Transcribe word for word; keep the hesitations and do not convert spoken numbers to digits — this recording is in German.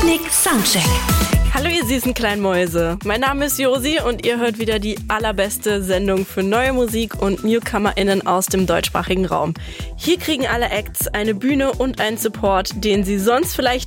Sputnik Soundcheck. Hallo ihr süßen kleinen Mäuse, mein Name ist Josi und ihr hört wieder die allerbeste Sendung für neue Musik und NewcomerInnen aus dem deutschsprachigen Raum. Hier kriegen alle Acts eine Bühne und einen Support, den sie sonst vielleicht